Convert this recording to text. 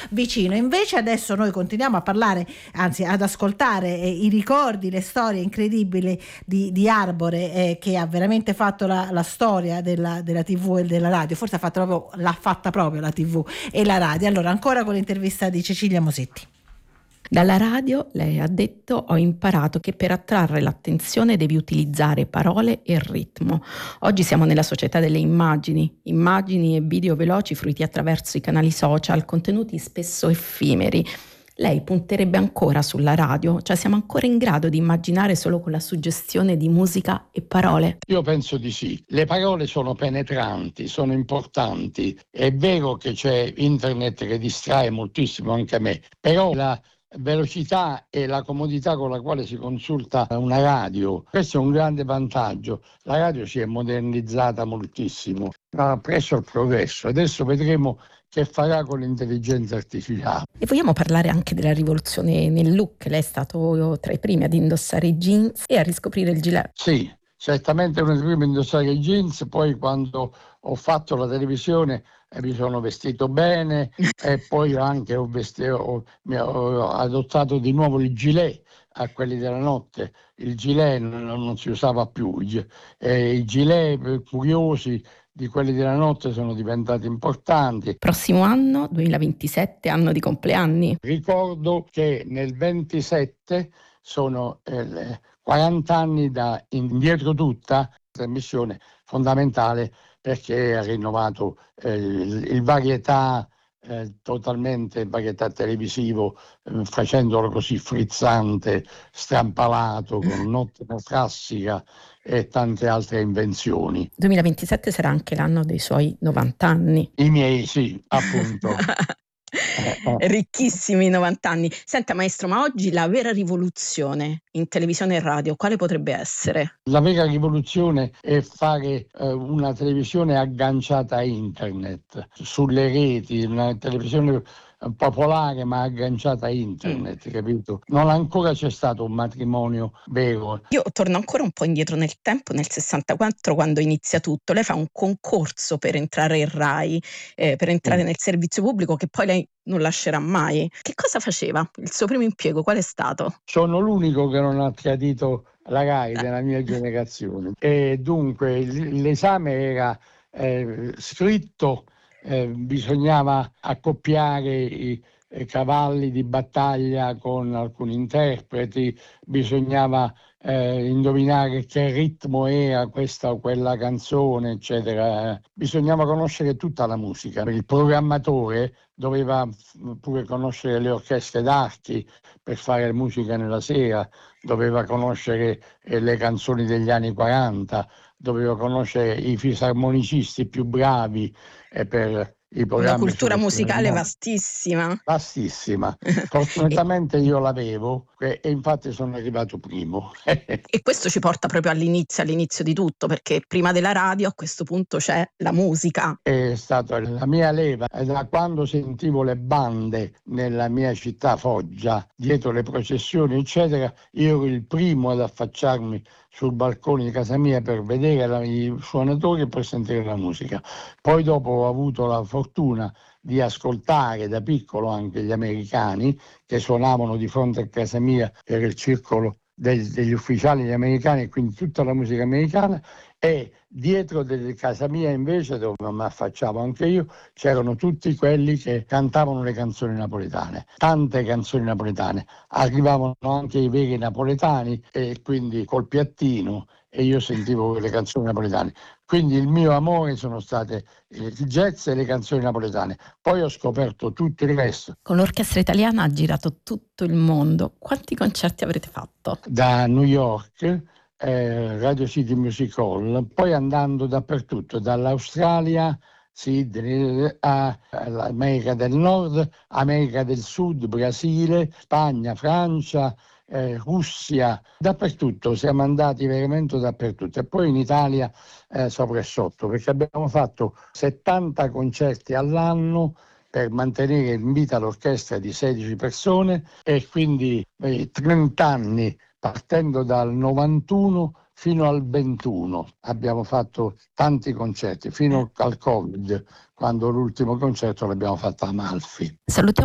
vicino. Invece adesso noi continuiamo a parlare, anzi ad ascoltare i ricordi, le storie incredibili di Arbore, che ha veramente fatto la storia della TV e della radio. Forse l'ha fatta proprio la TV e la radio. Allora, ancora con l'intervista di Cecilia Mosetti. Dalla radio, lei ha detto, ho imparato che per attrarre l'attenzione devi utilizzare parole e ritmo. Oggi siamo nella società delle immagini e video veloci fruiti attraverso i canali social, contenuti spesso effimeri. Lei punterebbe ancora sulla radio? Cioè siamo ancora in grado di immaginare solo con la suggestione di musica e parole? Io penso di sì. Le parole sono penetranti, sono importanti. È vero che c'è internet che distrae moltissimo anche a me, però la velocità e la comodità con la quale si consulta una radio, questo è un grande vantaggio. La radio si è modernizzata moltissimo, ha preso il progresso. Adesso vedremo che farà con l'intelligenza artificiale. E vogliamo parlare anche della rivoluzione nel look. Lei è stato tra i primi ad indossare i jeans e a riscoprire il gilet. Sì, certamente uno dei primi a indossare i jeans, poi quando ho fatto la televisione mi sono vestito bene e poi anche ho adottato di nuovo il gilet a quelli della notte. Il gilet non si usava più, i gilet curiosi di quelli della notte sono diventati importanti. Prossimo anno, 2027, anno di compleanni. Ricordo che nel 27 sono 40 anni da Indietro Tutta, trasmissione fondamentale perché ha rinnovato il varietà, totalmente il varietà televisivo, facendolo così frizzante, strampalato, con un'ottima classica e tante altre invenzioni. 2027 sarà anche l'anno dei suoi 90 anni. I miei, sì, appunto. Ricchissimi 90 anni. Senta maestro, ma oggi la vera rivoluzione in televisione e radio quale potrebbe essere? La vera rivoluzione è fare una televisione agganciata a internet, sulle reti, una televisione popolare ma agganciata a internet, capito? Non ancora c'è stato un matrimonio vero. Io torno ancora un po' indietro nel tempo, nel 64, quando inizia tutto. Lei fa un concorso per entrare in Rai, per entrare nel servizio pubblico, che poi lei non lascerà mai. Che cosa faceva? Il suo primo impiego qual è stato? Sono l'unico che non ha tradito la Rai della mia generazione e dunque l'esame era scritto, bisognava accoppiare i cavalli di battaglia con alcuni interpreti, bisognava indovinare che ritmo era questa o quella canzone, eccetera. Bisognava conoscere tutta la musica. Il programmatore doveva pure conoscere le orchestre d'archi per fare musica nella sera, doveva conoscere le canzoni degli anni 40, doveva conoscere i fisarmonicisti più bravi per i programmi. Una cultura musicale vastissima. Vastissima. Fortunatamente io l'avevo e infatti sono arrivato primo. E questo ci porta proprio all'inizio di tutto, perché prima della radio a questo punto c'è la musica. È stata la mia leva, da quando sentivo le bande nella mia città Foggia, dietro le processioni eccetera, io ero il primo ad affacciarmi sul balcone di casa mia per vedere i suonatori e per sentire la musica. Poi dopo ho avuto la fortuna di ascoltare da piccolo anche gli americani che suonavano di fronte a casa mia, era il circolo degli ufficiali americani e quindi tutta la musica americana, e dietro di casa mia invece, dove mi affacciavo anche io, c'erano tutti quelli che cantavano le canzoni napoletane, tante canzoni napoletane, arrivavano anche i veri napoletani e quindi col piattino e io sentivo le canzoni napoletane. Quindi il mio amore sono state il jazz e le canzoni napoletane. Poi ho scoperto tutto il resto. Con l'orchestra italiana ha girato tutto il mondo. Quanti concerti avrete fatto? Da New York, Radio City Music Hall, poi andando dappertutto, dall'Australia, Sydney, all'America del Nord, America del Sud, Brasile, Spagna, Francia, Russia, dappertutto, siamo andati veramente dappertutto. E poi in Italia sopra e sotto, perché abbiamo fatto 70 concerti all'anno per mantenere in vita l'orchestra di 16 persone e quindi 30 anni, partendo dal 91 fino al 21. Abbiamo fatto tanti concerti, fino al Covid, quando l'ultimo concerto l'abbiamo fatto a Amalfi. Salutiamo